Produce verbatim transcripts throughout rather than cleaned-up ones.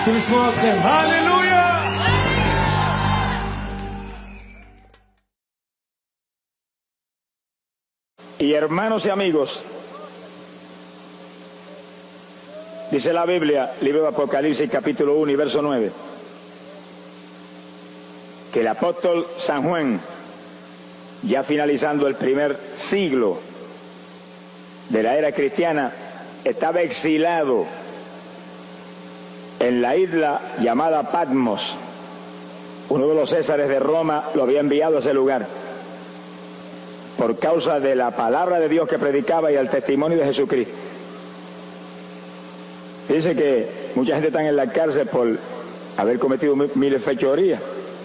לשמוע אתכם, הללויה! Y hermanos y amigos, dice la Biblia, libro de Apocalipsis, capítulo uno y verso nueve, que el apóstol San Juan, ya finalizando el primer siglo de la era cristiana, estaba exilado en la isla llamada Patmos. Uno de los césares de Roma lo había enviado a ese lugar por causa de la palabra de Dios que predicaba y el testimonio de Jesucristo. Dice que mucha gente está en la cárcel por haber cometido miles de fechorías,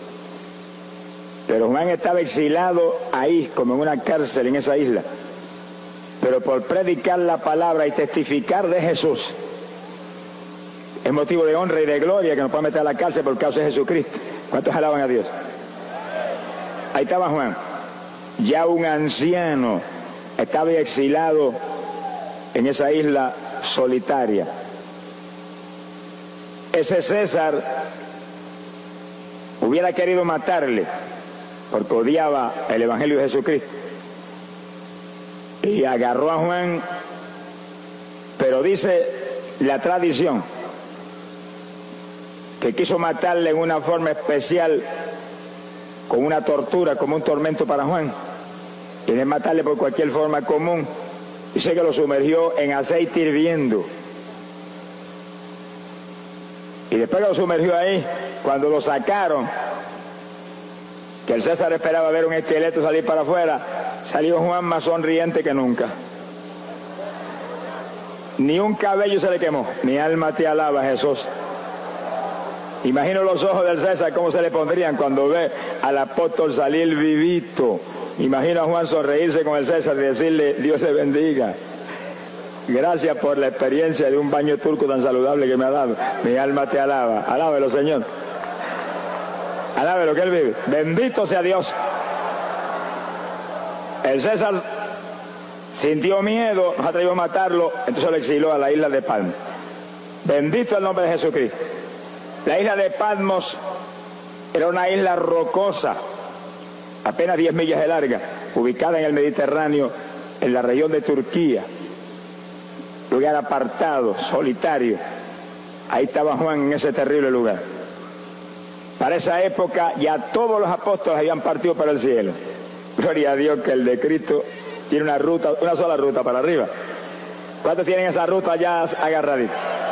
pero Juan estaba exilado ahí, como en una cárcel en esa isla, pero por predicar la palabra y testificar de Jesús. Es motivo de honra y de gloria que nos pueda meter a la cárcel por causa de Jesucristo. ¿Cuántos alaban a Dios? Ahí estaba Juan, ya un anciano, estaba exilado en esa isla solitaria. Ese César hubiera querido matarle porque odiaba el Evangelio de Jesucristo y agarró a Juan, pero dice la tradición que quiso matarle en una forma especial, con una tortura, como un tormento para Juan. Quiere matarle por cualquier forma común. Dice que lo sumergió en aceite hirviendo. Y después que lo sumergió ahí, cuando lo sacaron, que el César esperaba ver un esqueleto salir para afuera, salió Juan más sonriente que nunca. Ni un cabello se le quemó. Mi alma te alaba, Jesús. Imagino los ojos del César cómo se le pondrían cuando ve al apóstol salir vivito. Imagino a Juan sonreírse con el César y decirle: Dios le bendiga. Gracias por la experiencia de un baño turco tan saludable que me ha dado. Mi alma te alaba. Alábelo, Señor. Alábelo, que Él vive. Bendito sea Dios. El César sintió miedo, no se atrevió a matarlo, entonces lo exiló a la isla de Patmos. Bendito el nombre de Jesucristo. La isla de Patmos era una isla rocosa, apenas diez millas de larga, ubicada en el Mediterráneo, en la región de Turquía. Lugar apartado, solitario. Ahí estaba Juan en ese terrible lugar. Para esa época ya todos los apóstoles habían partido para el cielo. Gloria a Dios que el de Cristo tiene una ruta, una sola ruta para arriba. ¿Cuántos tienen esa ruta ya agarradita?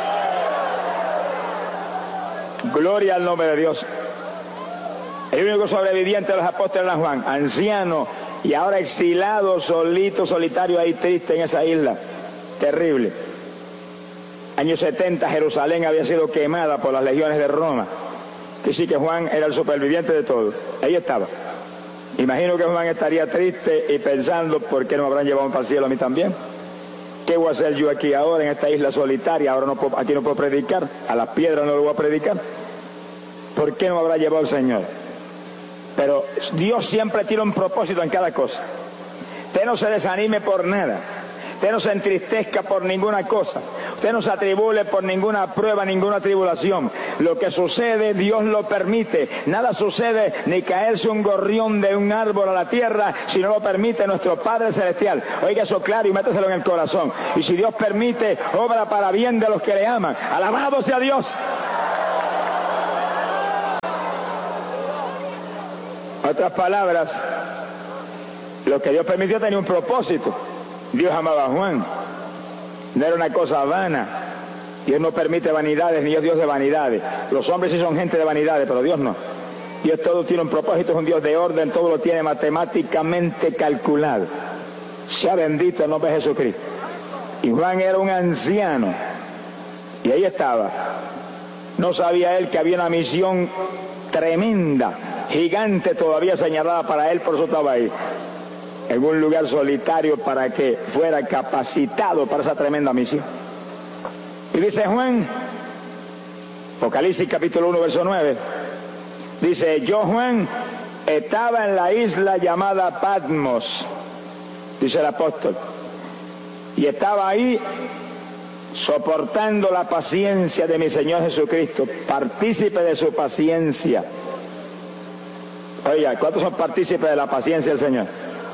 Gloria al nombre de Dios. El único sobreviviente de los apóstoles era Juan, anciano y ahora exilado, solito, solitario, ahí triste en esa isla. Terrible. Años setenta, Jerusalén había sido quemada por las legiones de Roma. Y sí que Juan era el superviviente de todo. Ahí estaba. Imagino que Juan estaría triste y pensando: ¿por qué no me habrán llevado para el cielo a mí también? ¿Qué voy a hacer yo aquí ahora en esta isla solitaria? Ahora no puedo, aquí no puedo predicar, a las piedras no lo voy a predicar. ¿Por qué no me habrá llevado el Señor? Pero Dios siempre tiene un propósito en cada cosa. Usted no se desanime por nada. Usted no se entristezca por ninguna cosa. Usted no se atribule por ninguna prueba, ninguna tribulación. Lo que sucede, Dios lo permite. Nada sucede, ni caerse un gorrión de un árbol a la tierra, si no lo permite nuestro Padre Celestial. Oiga eso claro y méteselo en el corazón. Y si Dios permite, obra para bien de los que le aman. Alabado sea Dios. Otras palabras, lo que Dios permitió tenía un propósito. Dios amaba a Juan. No era una cosa vana. Dios no permite vanidades, ni es Dios de vanidades. Los hombres sí son gente de vanidades, pero Dios no. Dios todo tiene un propósito, es un Dios de orden, todo lo tiene matemáticamente calculado. Sea bendito el nombre de Jesucristo. Y Juan era un anciano. Y ahí estaba. No sabía él que había una misión tremenda, gigante todavía señalada para él, por eso estaba ahí, en un lugar solitario, para que fuera capacitado para esa tremenda misión. Y dice Juan, Apocalipsis capítulo uno, verso nueve, dice: yo, Juan, estaba en la isla llamada Patmos, dice el apóstol, y estaba ahí soportando la paciencia de mi Señor Jesucristo, partícipe de su paciencia. Oiga, ¿cuántos son partícipes de la paciencia del Señor?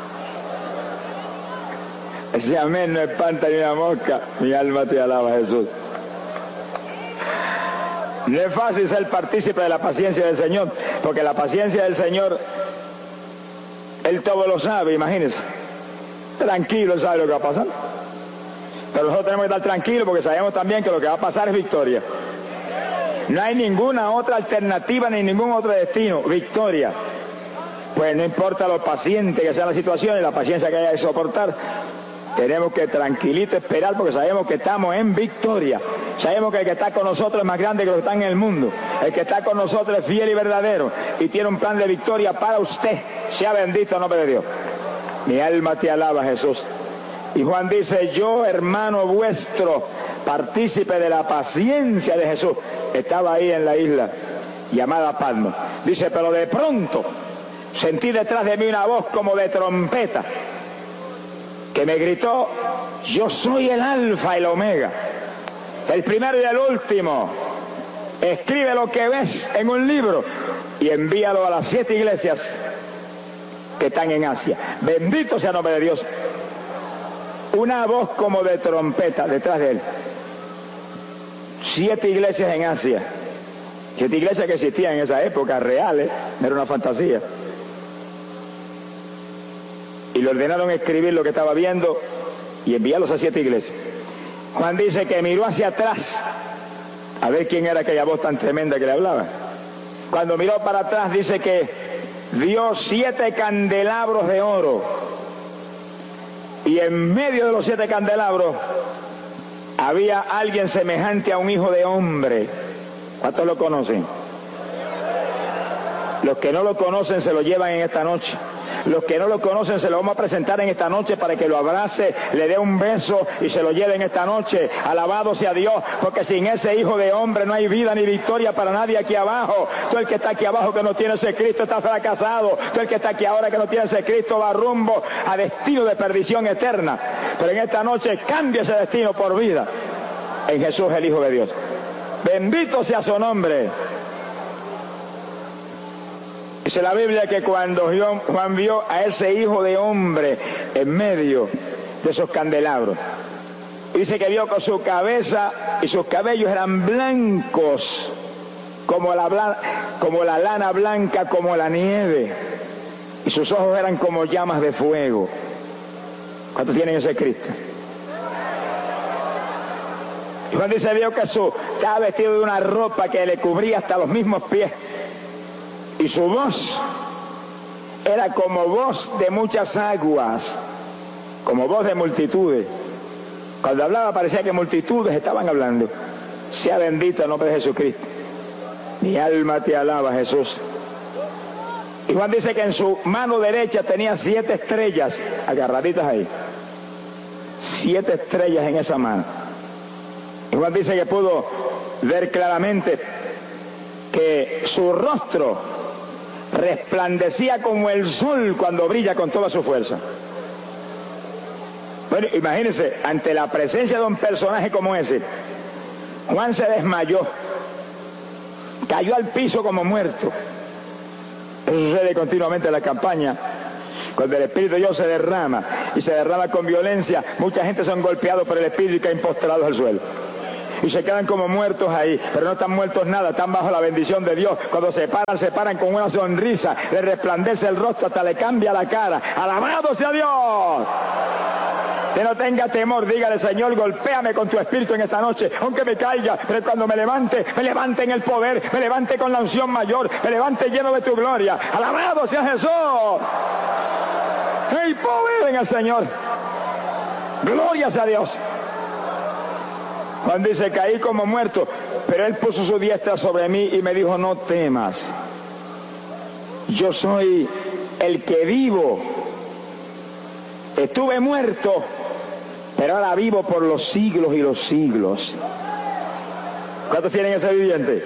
Ese amén no espanta ni una mosca. Mi alma te alaba, Jesús. No es fácil ser partícipe de la paciencia del Señor, porque la paciencia del Señor, Él todo lo sabe, imagínense. Tranquilo, Él sabe lo que va a pasar. Pero nosotros tenemos que estar tranquilos porque sabemos también que lo que va a pasar es victoria. No hay ninguna otra alternativa ni ningún otro destino, victoria. Pues no importa lo paciente que sea la situación y la paciencia que haya que soportar, tenemos que tranquilito esperar porque sabemos que estamos en victoria. Sabemos que el que está con nosotros es más grande que los que están en el mundo. El que está con nosotros es fiel y verdadero y tiene un plan de victoria para usted. Sea bendito el nombre de Dios. Mi alma te alaba, Jesús. Y Juan dice, yo, hermano vuestro, partícipe de la paciencia de Jesús, estaba ahí en la isla llamada Patmos. Dice, pero de pronto sentí detrás de mí una voz como de trompeta que me gritó, yo soy el alfa y el omega, el primero y el último. Escribe lo que ves en un libro y envíalo a las siete iglesias que están en Asia. Bendito sea el nombre de Dios. Una voz como de trompeta detrás de él. Siete iglesias en Asia. Siete iglesias que existían en esa época, reales, no era una fantasía. Y le ordenaron escribir lo que estaba viendo y enviarlos a siete iglesias. Juan dice que miró hacia atrás a ver quién era aquella voz tan tremenda que le hablaba. Cuando miró para atrás dice que vio siete candelabros de oro y en medio de los siete candelabros había alguien semejante a un hijo de hombre. ¿Cuántos lo conocen? Los que no lo conocen se lo llevan en esta noche. Los que no lo conocen se lo vamos a presentar en esta noche para que lo abrace, le dé un beso y se lo lleve en esta noche. Alabado sea Dios, porque sin ese hijo de hombre no hay vida ni victoria para nadie aquí abajo. Tú el que está aquí abajo que no tiene ese Cristo está fracasado. Tú el que está aquí ahora que no tiene ese Cristo va rumbo a destino de perdición eterna. Pero en esta noche cambia ese destino por vida en Jesús el Hijo de Dios. Bendito sea su nombre. Dice la Biblia que cuando Juan vio a ese hijo de hombre en medio de esos candelabros, dice que vio con su cabeza y sus cabellos eran blancos como la, como la lana blanca, como la nieve, y sus ojos eran como llamas de fuego. ¿Cuántos tienen ese Cristo? Y Juan dice, vio que su, estaba vestido de una ropa que le cubría hasta los mismos pies. Y su voz era como voz de muchas aguas, como voz de multitudes. Cuando hablaba parecía que multitudes estaban hablando. Sea bendito el nombre de Jesucristo. Mi alma te alaba, Jesús. Y Juan dice que en su mano derecha tenía siete estrellas agarraditas ahí. Siete estrellas en esa mano. Y Juan dice que pudo ver claramente que su rostro resplandecía como el sol cuando brilla con toda su fuerza. Bueno, imagínense, ante la presencia de un personaje como ese, Juan se desmayó, cayó al piso como muerto. Eso sucede continuamente en la campaña. Cuando el Espíritu de Dios se derrama, y se derrama con violencia, mucha gente son golpeados por el Espíritu y caen postrados al suelo. Y se quedan como muertos ahí, pero no están muertos nada, están bajo la bendición de Dios. Cuando se paran, se paran con una sonrisa, le resplandece el rostro, hasta le cambia la cara. ¡Alabado sea Dios! Que no tenga temor, dígale, Señor, golpéame con tu Espíritu en esta noche, aunque me caiga, pero cuando me levante, me levante en el poder, me levante con la unción mayor, me levante lleno de tu gloria. ¡Alabado sea Jesús! ¡Hey, poder en el Señor! ¡Glorias a Dios! Juan dice, caí como muerto, pero él puso su diestra sobre mí y me dijo, no temas. Yo soy el que vivo. Estuve muerto, pero ahora vivo por los siglos y los siglos. ¿Cuántos tienen ese viviente?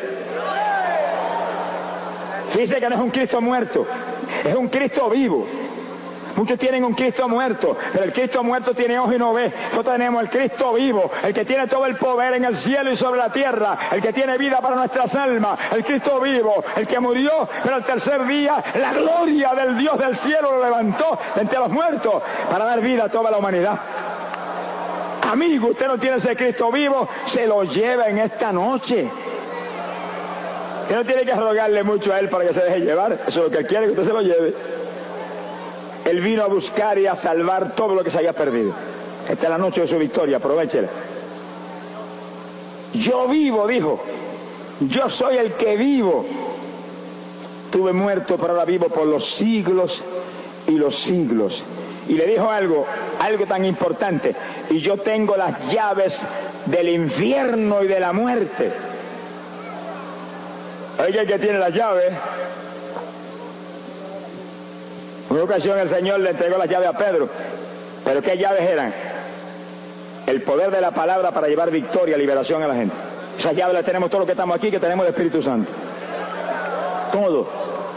Dice que no es un Cristo muerto, es un Cristo vivo. Muchos tienen un Cristo muerto, pero el Cristo muerto tiene ojos y no ve. Nosotros tenemos el Cristo vivo, el que tiene todo el poder en el cielo y sobre la tierra, el que tiene vida para nuestras almas, el Cristo vivo, el que murió, pero al tercer día la gloria del Dios del cielo lo levantó de entre los muertos para dar vida a toda la humanidad. Amigo, usted no tiene ese Cristo vivo, se lo lleva en esta noche. Usted no tiene que rogarle mucho a Él para que se deje llevar. Eso es lo que Él quiere, que usted se lo lleve. Él vino a buscar y a salvar todo lo que se haya perdido. Esta es la noche de su victoria, aprovéchela. Yo vivo, dijo. Yo soy el que vivo. Estuve muerto, pero ahora vivo por los siglos y los siglos. Y le dijo algo, algo tan importante. Y yo tengo las llaves del infierno y de la muerte. Oiga, el que tiene las llaves. En una ocasión el Señor le entregó las llaves a Pedro. ¿Pero qué llaves eran? El poder de la palabra para llevar victoria, liberación a la gente. Esas llaves las tenemos todos los que estamos aquí, que tenemos el Espíritu Santo. Todo.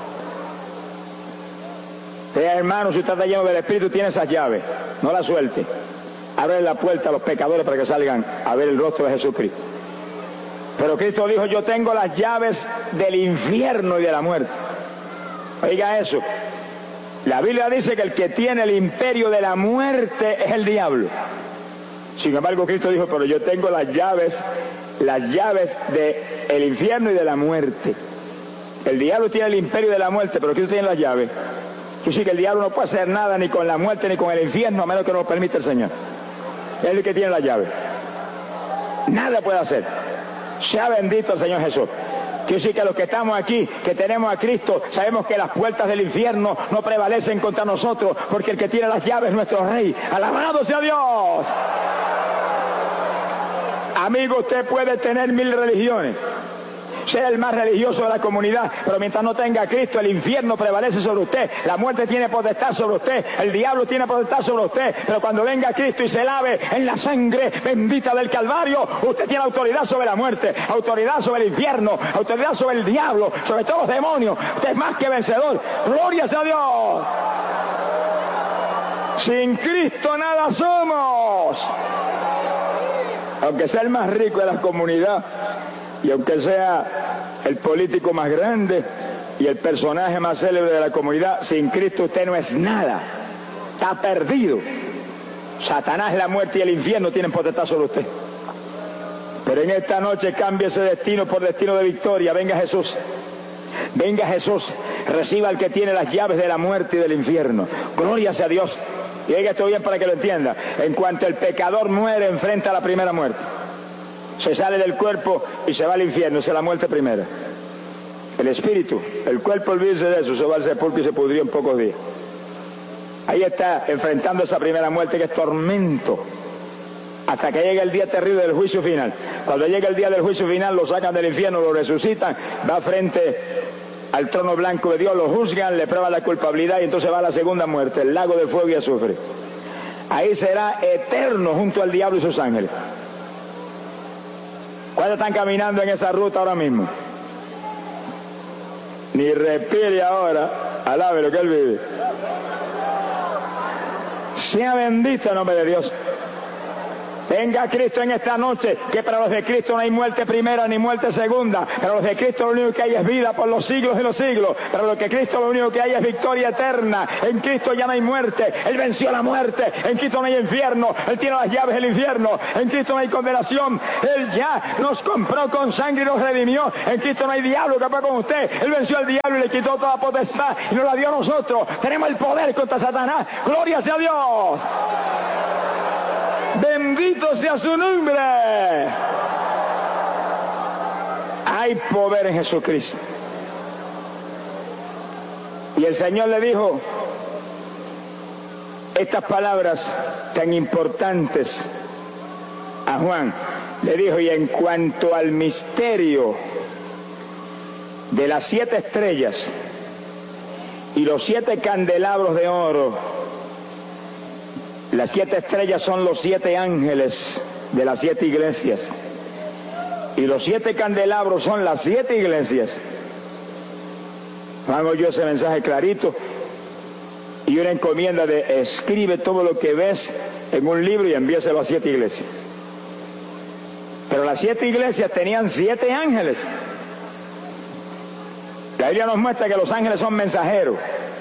Usted, hermano, si usted está lleno del Espíritu, tiene esas llaves. No las suelte. Abre la puerta a los pecadores para que salgan a ver el rostro de Jesucristo. Pero Cristo dijo, yo tengo las llaves del infierno y de la muerte. Oiga eso. La Biblia dice que el que tiene el imperio de la muerte es el diablo. Sin embargo, Cristo dijo, pero yo tengo las llaves, las llaves del infierno y de la muerte. El diablo tiene el imperio de la muerte, pero Cristo tiene las llaves. Quiere decir que el diablo no puede hacer nada ni con la muerte ni con el infierno, a menos que nos lo permita el Señor. Él es el que tiene las llaves. Nada puede hacer. Sea bendito el Señor Jesús. Quiere decir que los que estamos aquí, que tenemos a Cristo, sabemos que las puertas del infierno no prevalecen contra nosotros, porque el que tiene las llaves es nuestro Rey. ¡Alabado sea Dios! Amigo, usted puede tener mil religiones, ser el más religioso de la comunidad, pero mientras no tenga a Cristo, el infierno prevalece sobre usted, la muerte tiene potestad sobre usted, el diablo tiene potestad sobre usted, pero cuando venga Cristo y se lave en la sangre bendita del Calvario, usted tiene autoridad sobre la muerte, autoridad sobre el infierno, autoridad sobre el diablo, sobre todos los demonios. Usted es más que vencedor. ¡Gloria sea a Dios! Sin Cristo nada somos. Aunque sea el más rico de la comunidad, y aunque sea el político más grande y el personaje más célebre de la comunidad, sin Cristo usted no es nada. Está perdido. Satanás, la muerte y el infierno tienen potestad sobre usted. Pero en esta noche cambie ese destino por destino de victoria. Venga Jesús. Venga Jesús. Reciba al que tiene las llaves de la muerte y del infierno. Gloria sea a Dios. Y oiga esto bien para que lo entienda. En cuanto el pecador muere, enfrenta a la primera muerte. Se sale del cuerpo y se va al infierno, esa es la muerte primera. El espíritu, el cuerpo, olvídese de eso, se va al sepulcro y se pudrió en pocos días. Ahí está enfrentando esa primera muerte, que es tormento, hasta que llegue el día terrible del juicio final. Cuando llegue el día del juicio final, lo sacan del infierno, lo resucitan, va frente al trono blanco de Dios, lo juzgan, le prueban la culpabilidad y entonces va a la segunda muerte, el lago de fuego y azufre. Ahí será eterno junto al diablo y sus ángeles. ¿Cuántos están caminando en esa ruta ahora mismo? Ni respire ahora, alabe lo que Él vive. Sea bendito el nombre de Dios. Venga Cristo en esta noche, que para los de Cristo no hay muerte primera ni muerte segunda. Para los de Cristo lo único que hay es vida por los siglos de los siglos. Para los de Cristo lo único que hay es victoria eterna. En Cristo ya no hay muerte. Él venció la muerte. En Cristo no hay infierno. Él tiene las llaves del infierno. En Cristo no hay condenación. Él ya nos compró con sangre y nos redimió. En Cristo no hay diablo que pueda con usted. Él venció al diablo y le quitó toda potestad y nos la dio a nosotros. Tenemos el poder contra Satanás. ¡Gloria sea a Dios! Bendito sea su nombre. Hay poder en Jesucristo. Y el Señor le dijo estas palabras tan importantes a Juan. Le dijo, y en cuanto al misterio de las siete estrellas y los siete candelabros de oro, las siete estrellas son los siete ángeles de las siete iglesias. Y los siete candelabros son las siete iglesias. Hago yo ese mensaje clarito. y una encomienda de escribe todo lo que ves en un libro y envíaselo a siete iglesias. Pero las siete iglesias tenían siete ángeles. La Biblia nos muestra que los ángeles son mensajeros.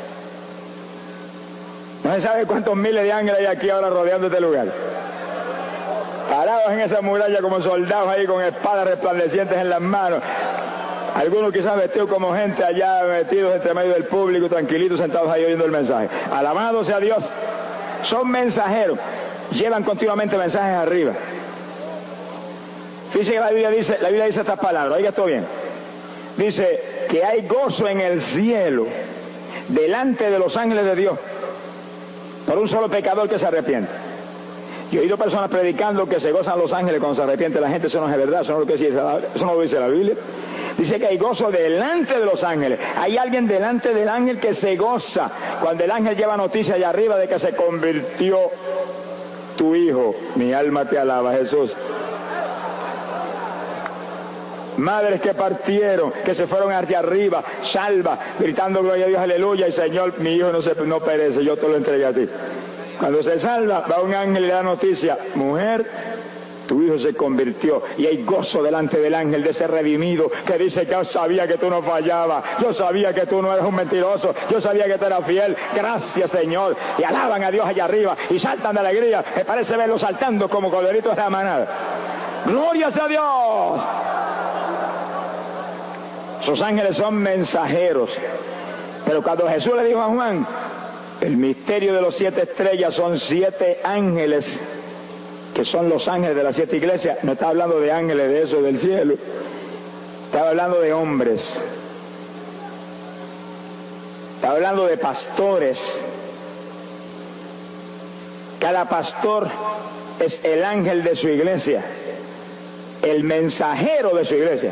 No se sabe cuántos miles de ángeles hay aquí ahora rodeando este lugar, parados en esa muralla como soldados ahí con espadas resplandecientes en las manos. Algunos quizás vestidos como gente allá, metidos entre medio del público, tranquilitos, sentados ahí oyendo el mensaje. Alabado sea Dios. Son mensajeros. Llevan continuamente mensajes arriba. Fíjense que la Biblia dice, la Biblia dice estas palabras, oiga esto bien. Dice que hay gozo en el cielo delante de los ángeles de Dios por un solo pecador que se arrepiente. Yo he oído personas predicando que se gozan los ángeles cuando se arrepiente la gente. Eso no es verdad, eso no, es lo que dice, eso no lo dice la Biblia. Dice que hay gozo delante de los ángeles. Hay alguien delante del ángel que se goza cuando el ángel lleva noticia allá arriba de que se convirtió tu hijo. Mi alma te alaba, Jesús. Madres que partieron, que se fueron hacia arriba, salva, gritando gloria a Dios, aleluya, y Señor, mi hijo no, se, no perece, yo te lo entregué a ti. Cuando se salva, va un ángel y le da noticia, mujer, tu hijo se convirtió, y hay gozo delante del ángel de ese redimido que dice, yo sabía que tú no fallabas, yo sabía que tú no eres un mentiroso, yo sabía que tú eras fiel, gracias Señor, y alaban a Dios allá arriba, y saltan de alegría, me parece verlos saltando como corderitos de la manada. ¡Gloria a Dios! Esos ángeles son mensajeros. Pero cuando Jesús le dijo a Juan, el misterio de los siete estrellas son siete ángeles, que son los ángeles de las siete iglesias, no está hablando de ángeles de eso del cielo, está hablando de hombres, está hablando de pastores. Cada pastor es el ángel de su iglesia, el mensajero de su iglesia.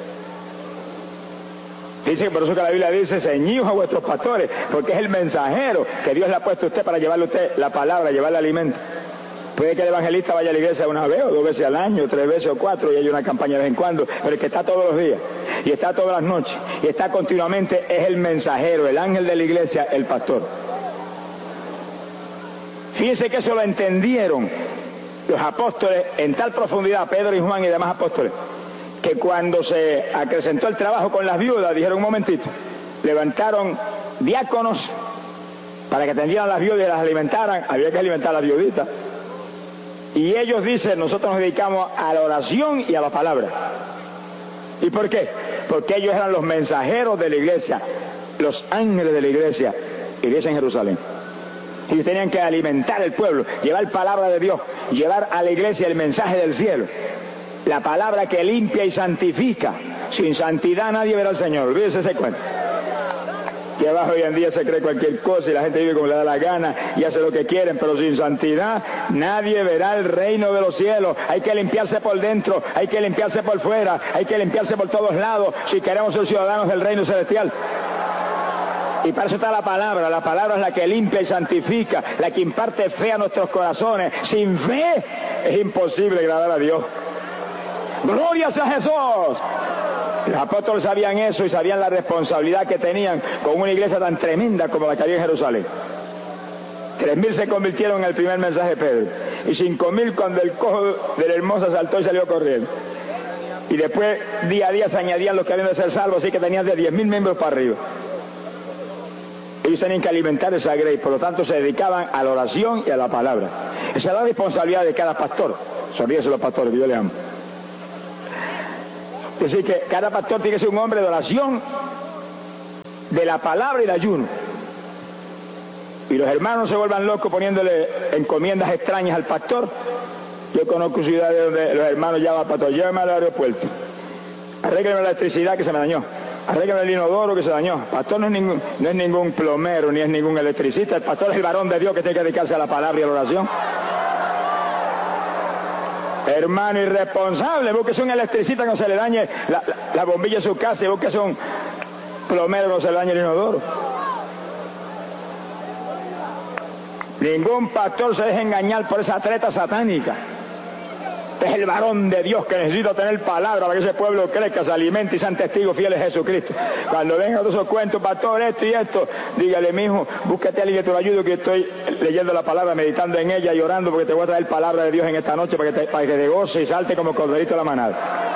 Dice que por eso que la Biblia dice, ceñidos a vuestros pastores, porque es el mensajero que Dios le ha puesto a usted para llevarle a usted la palabra, llevarle alimento. Puede que el evangelista vaya a la iglesia una vez o dos veces al año, tres veces o cuatro, y hay una campaña de vez en cuando, pero el que está todos los días, y está todas las noches, y está continuamente, es el mensajero, el ángel de la iglesia, el pastor. Fíjense que eso lo entendieron los apóstoles en tal profundidad, Pedro y Juan y demás apóstoles, que cuando se acrecentó el trabajo con las viudas, dijeron un momentito, levantaron diáconos para que atendieran a las viudas y las alimentaran, había que alimentar a las viuditas. Y ellos dicen, nosotros nos dedicamos a la oración y a la palabra. ¿Y por qué? Porque ellos eran los mensajeros de la iglesia, los ángeles de la iglesia, iglesia en Jerusalén. Y ellos tenían que alimentar el pueblo, llevar palabra de Dios, llevar a la iglesia el mensaje del cielo. La palabra que limpia y santifica. Sin santidad nadie verá al Señor. Olvídese ese cuento. Y abajo hoy en día se cree cualquier cosa y la gente vive como le da la gana y hace lo que quieren, pero sin santidad nadie verá el reino de los cielos. Hay que limpiarse por dentro, hay que limpiarse por fuera, hay que limpiarse por todos lados si queremos ser ciudadanos del reino celestial. Y para eso está la palabra. La palabra es la que limpia y santifica, la que imparte fe a nuestros corazones. Sin fe es imposible agradar a Dios. ¡Glorias a Jesús! Los apóstoles sabían eso y sabían la responsabilidad que tenían con una iglesia tan tremenda como la que había en Jerusalén. Tres mil se convirtieron en el primer mensaje de Pedro. Y cinco mil cuando el cojo de la hermosa saltó y salió corriendo. Y después, día a día, se añadían los que habían de ser salvos, así que tenían de diez mil miembros para arriba. Ellos tenían que alimentar esa grey, por lo tanto se dedicaban a la oración y a la palabra. Esa es la responsabilidad de cada pastor. Sonríense los pastores, que yo le amo. Es decir, que cada pastor tiene que ser un hombre de oración, de la palabra y de ayuno. Y los hermanos se vuelvan locos poniéndole encomiendas extrañas al pastor. Yo conozco ciudades donde los hermanos llaman al pastor, llévame al aeropuerto, arréglame la electricidad que se me dañó, arréglame el inodoro que se dañó. El pastor no es, ningún, no es ningún plomero ni es ningún electricista, el pastor es el varón de Dios que tiene que dedicarse a la palabra y a la oración. Hermano irresponsable, búsquese un electricista que no se le dañe la, la, la bombilla de su casa y búsquese un plomero que no se le dañe el inodoro. Ningún pastor se deje engañar por esa treta satánica. Usted es el varón de Dios que necesita tener palabra para que ese pueblo crezca, se alimente y sean testigos fieles de Jesucristo. Cuando vengan todos esos cuentos, pastor, esto y esto, dígale, mijo, búscate a alguien que te lo ayude, que estoy leyendo la palabra, meditando en ella y orando, porque te voy a traer palabra de Dios en esta noche para que te, para que te goce y salte como corderito de la manada.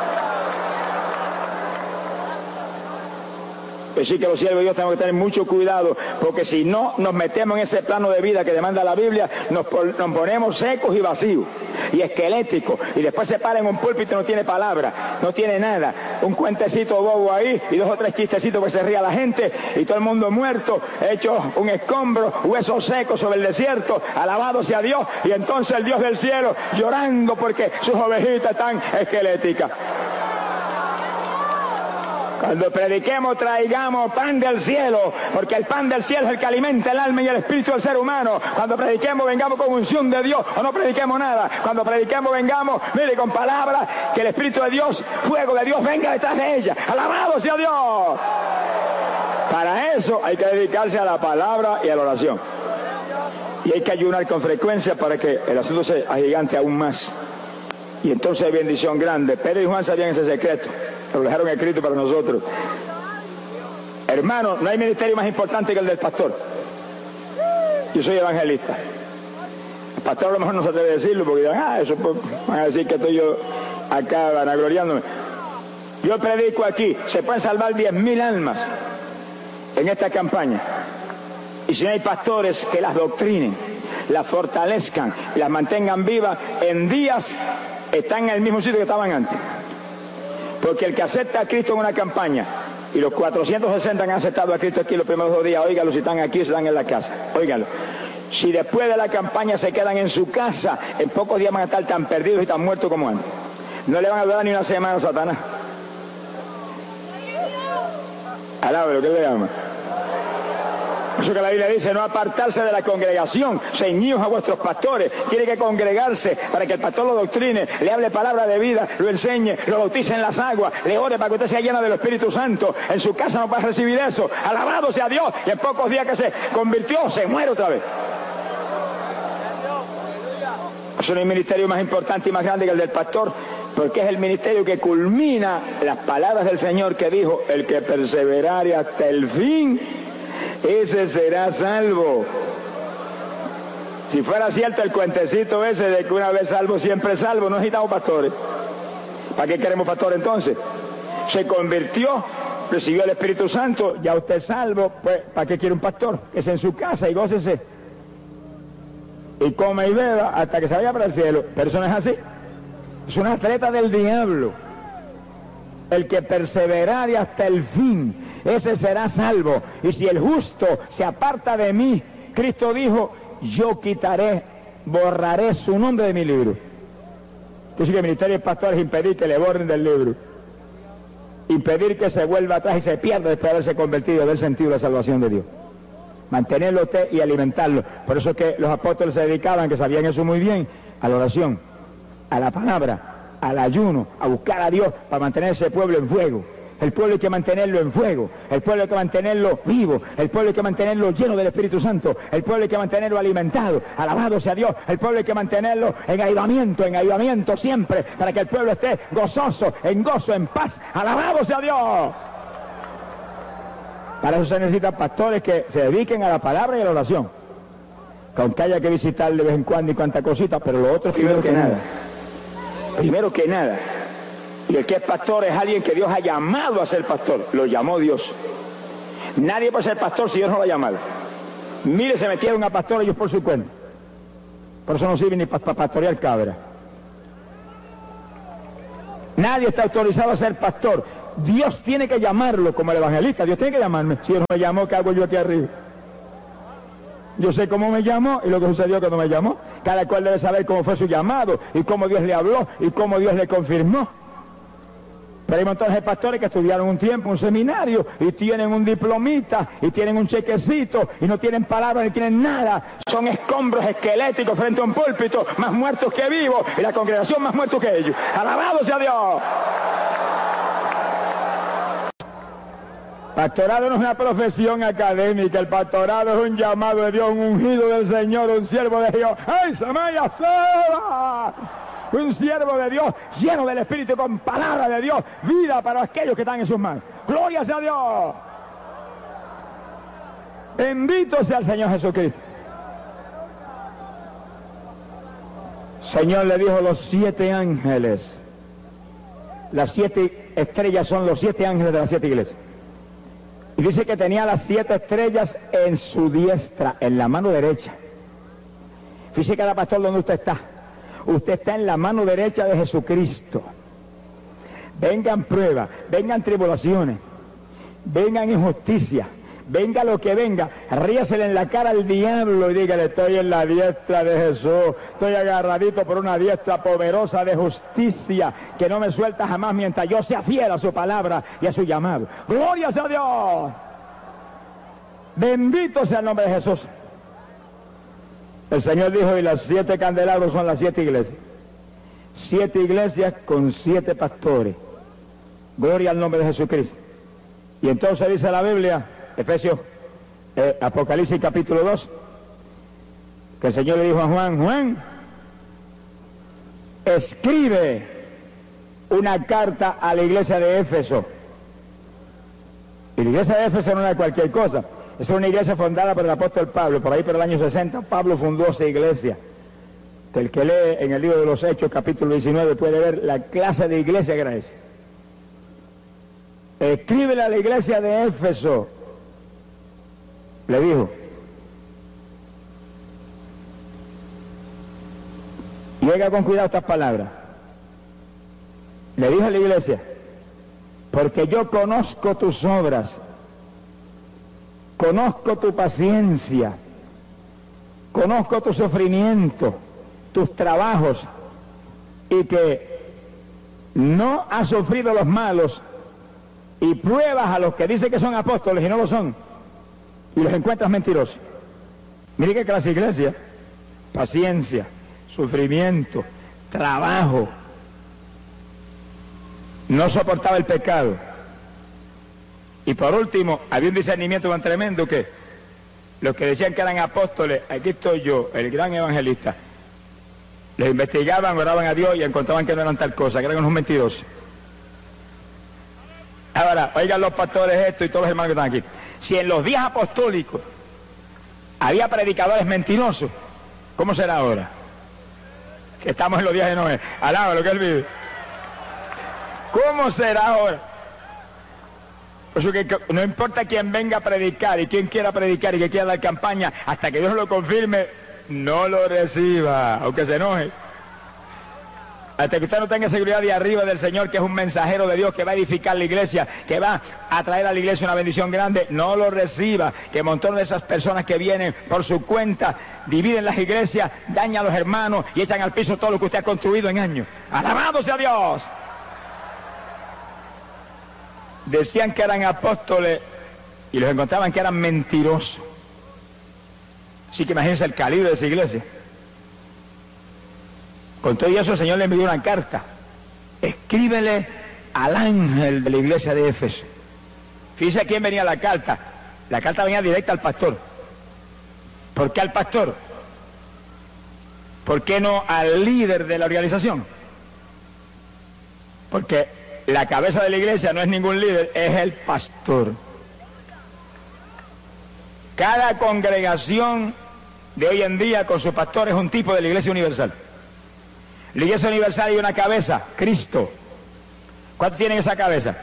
Así que los siervos de Dios tenemos que tener mucho cuidado, porque si no nos metemos en ese plano de vida que demanda la Biblia, nos, nos ponemos secos y vacíos y esqueléticos, y después se para en un púlpito y no tiene palabra, no tiene nada, un cuentecito bobo ahí y dos o tres chistecitos para que se ría la gente y todo el mundo muerto, hecho un escombro, huesos secos sobre el desierto, alabado sea Dios, y entonces el Dios del cielo llorando porque sus ovejitas están esqueléticas. Cuando prediquemos, traigamos pan del cielo, porque el pan del cielo es el que alimenta el alma y el espíritu del ser humano. Cuando prediquemos, vengamos con unción de Dios, o no prediquemos nada. Cuando prediquemos, vengamos, mire, con palabras, que el espíritu de Dios, fuego de Dios, venga detrás de ella. ¡Alabado sea Dios! Para eso hay que dedicarse a la palabra y a la oración. Y hay que ayunar con frecuencia para que el asunto se agigante aún más. Y entonces hay bendición grande. Pedro y Juan sabían ese secreto. Lo dejaron escrito para nosotros. Hermano, no hay ministerio más importante que el del pastor. Yo soy evangelista. El pastor a lo mejor no se atreve a decirlo porque dirán, ah, eso pues, van a decir que estoy yo acá vanagloriándome. Yo predico aquí, se pueden salvar diez mil almas en esta campaña. Y si no hay pastores que las doctrinen, las fortalezcan y las mantengan vivas, en días están en el mismo sitio que estaban antes. Porque el que acepta a Cristo en una campaña, y los cuatrocientos sesenta han aceptado a Cristo aquí los primeros dos días, óigalo, si están aquí o si están en la casa, óigalo. Si después de la campaña se quedan en su casa, en pocos días van a estar tan perdidos y tan muertos como antes. No le van a durar ni una semana a Satanás. Alábelo, ¿qué le llama? Eso que la Biblia dice, no apartarse de la congregación, ceñidos a vuestros pastores. Tiene que congregarse para que el pastor lo doctrine, le hable palabra de vida, lo enseñe, lo bautice en las aguas, le ore para que usted sea llena del Espíritu Santo. En su casa no puede recibir eso. Alabado sea Dios. Y en pocos días que se convirtió, se muere otra vez. Eso no es un ministerio más importante y más grande que el del pastor, porque es el ministerio que culmina las palabras del Señor que dijo, el que perseverare hasta el fin, ese será salvo. Si fuera cierto el cuentecito ese de que una vez salvo, siempre salvo, no necesitamos pastores. ¿Para qué queremos pastores entonces? Se convirtió, recibió el Espíritu Santo, ya usted es salvo, pues ¿para qué quiere un pastor? Que es en su casa y gócese. Y come y beba hasta que se vaya para el cielo. Pero eso no es así. Es una treta del diablo. El que perseverare hasta el fin, ese será salvo. Y si el justo se aparta de mí, Cristo dijo, yo quitaré, borraré su nombre de mi libro. Que sí, que el ministerio del pastor es impedir que le borren del libro. Impedir que se vuelva atrás y se pierda después de haberse convertido del sentido de la salvación de Dios. Mantenerlo usted y alimentarlo. Por eso es que los apóstoles se dedicaban, que sabían eso muy bien, a la oración, a la palabra, al ayuno, a buscar a Dios para mantener ese pueblo en fuego. El pueblo hay que mantenerlo en fuego, el pueblo hay que mantenerlo vivo, el pueblo hay que mantenerlo lleno del Espíritu Santo, el pueblo hay que mantenerlo alimentado, alabado sea Dios, el pueblo hay que mantenerlo en avivamiento, en avivamiento siempre, para que el pueblo esté gozoso, en gozo, en paz, alabado sea Dios. Para eso se necesitan pastores que se dediquen a la palabra y a la oración, aunque haya que visitar de vez en cuando y cuanta cosita, pero lo otro primero que nada, primero que nada. Y el que es pastor es alguien que Dios ha llamado a ser pastor. Lo llamó Dios. Nadie puede ser pastor si Dios no lo ha llamado. Mire, se metieron a pastor ellos por su cuenta. Por eso no sirven ni para pastorear cabra. Nadie está autorizado a ser pastor. Dios tiene que llamarlo como el evangelista. Dios tiene que llamarme. Si Dios no me llamó, ¿qué hago yo aquí arriba? Yo sé cómo me llamó y lo que sucedió cuando me llamó. Cada cual debe saber cómo fue su llamado y cómo Dios le habló y cómo Dios le confirmó. Pero hay montones de pastores que estudiaron un tiempo, un seminario, y tienen un diplomita, y tienen un chequecito, y no tienen palabras, ni tienen nada. Son escombros esqueléticos frente a un púlpito, más muertos que vivos, y la congregación más muertos que ellos. ¡Alabado sea Dios! Pastorado no es una profesión académica, el pastorado es un llamado de Dios, un ungido del Señor, un siervo de Dios. ¡Ay, Samaya Seba! un siervo de Dios, lleno del Espíritu, con palabra de Dios, vida para aquellos que están en sus manos. ¡Gloria sea a Dios! Bendito sea el Señor Jesucristo. Señor le dijo a los siete ángeles, las siete estrellas son los siete ángeles de las siete iglesias. Y dice que tenía las siete estrellas en su diestra, en la mano derecha. Fíjese cada pastor donde usted está. Usted está en la mano derecha de Jesucristo. Vengan pruebas, vengan tribulaciones, vengan injusticias, venga lo que venga, ríasele en la cara al diablo y dígale: estoy en la diestra de Jesús, estoy agarradito por una diestra poderosa de justicia que no me suelta jamás mientras yo sea fiel a su palabra y a su llamado. ¡Gloria sea a Dios! Bendito sea el nombre de Jesús. El Señor dijo: y las siete candelabros son las siete iglesias. Siete iglesias con siete pastores. Gloria al nombre de Jesucristo. Y entonces dice la Biblia, Efesios, eh, Apocalipsis capítulo dos, que el Señor le dijo a Juan: Juan, escribe una carta a la iglesia de Éfeso. Y la iglesia de Éfeso no era cualquier cosa, es una iglesia fundada por el apóstol Pablo. Por ahí por el año sesenta Pablo fundó esa iglesia. El que lee en el libro de los Hechos capítulo diecinueve puede ver la clase de iglesia que era esa. Escríbele a la iglesia de Éfeso, le dijo. Y oiga con cuidado estas palabras. Le dijo a la iglesia: porque yo conozco tus obras, conozco tu paciencia, conozco tu sufrimiento, tus trabajos, y que no has sufrido los malos, y pruebas a los que dicen que son apóstoles y no lo son, y los encuentras mentirosos. Mire qué clase de iglesia: paciencia, sufrimiento, trabajo. No soportaba el pecado. Y por último, había un discernimiento tan tremendo que los que decían que eran apóstoles, aquí estoy yo, el gran evangelista, les investigaban, oraban a Dios y encontraban que no eran tal cosa, que eran unos mentirosos. Ahora, oigan los pastores esto y todos los hermanos que están aquí. Si en los días apostólicos había predicadores mentirosos, ¿cómo será ahora? Que estamos en los días de Noé. Alaba lo que él vive. ¿Cómo será ahora? Por eso que no importa quién venga a predicar y quién quiera predicar y que quiera dar campaña, hasta que Dios lo confirme, no lo reciba, aunque se enoje. Hasta que usted no tenga seguridad de arriba del Señor, que es un mensajero de Dios que va a edificar la iglesia, que va a traer a la iglesia una bendición grande, no lo reciba. Que montón de esas personas que vienen por su cuenta, dividen las iglesias, dañan a los hermanos y echan al piso todo lo que usted ha construido en años. ¡Alabado sea Dios! Decían que eran apóstoles y los encontraban que eran mentirosos. Así que imagínense el calibre de esa iglesia. Con todo eso el Señor le envió una carta. Escríbele al ángel de la iglesia de Éfeso. Fíjese a quién venía la carta. La carta venía directa al pastor. ¿Por qué al pastor? ¿Por qué no al líder de la organización? Porque la cabeza de la iglesia no es ningún líder, es el pastor. Cada congregación de hoy en día con su pastor es un tipo de la iglesia universal. La iglesia universal hay una cabeza, Cristo. ¿Cuántos tienen esa cabeza?